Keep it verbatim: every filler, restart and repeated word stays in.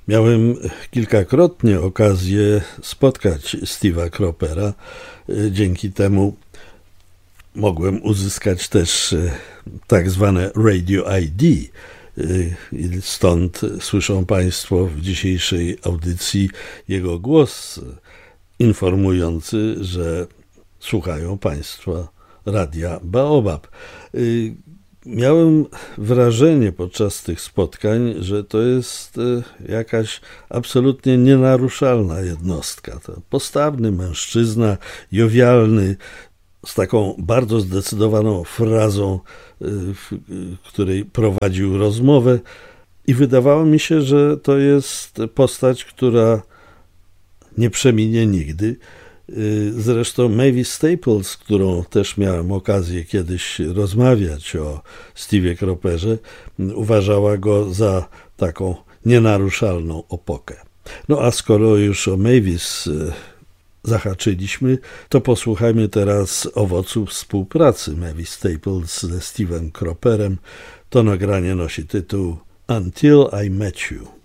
Miałem kilkakrotnie okazję spotkać Steve'a Cropera. Dzięki temu mogłem uzyskać też tak zwane Radio I D. Stąd słyszą Państwo w dzisiejszej audycji jego głos informujący, że słuchają Państwo Radia Baobab. Miałem wrażenie podczas tych spotkań, że to jest jakaś absolutnie nienaruszalna jednostka. To postawny mężczyzna, jowialny, z taką bardzo zdecydowaną frazą, w której prowadził rozmowę, i wydawało mi się, że to jest postać, która nie przeminie nigdy. Zresztą Mavis Staples, z którą też miałem okazję kiedyś rozmawiać o Steve'ie Cropperze, uważała go za taką nienaruszalną opokę. No a skoro już o Mavis zahaczyliśmy, to posłuchajmy teraz owoców współpracy Mavis Staples ze Steve'em Cropperem. To nagranie nosi tytuł Until I Met You.